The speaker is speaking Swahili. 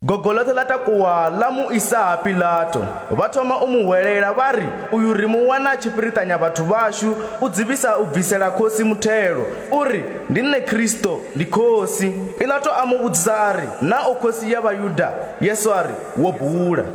Gogolote la takuwa la mu isa ha Pilato va thoma u mu hwelela va ri uyu ri mu wana tshipiritanya vhathu vashu u dzivisa u bvisela khosi muthelo uri ndi nne Kristo ndi khosi. Pilato a mu vhudzisa a ri na o khosi ya Vhayuda? Yesu a ri wo bula.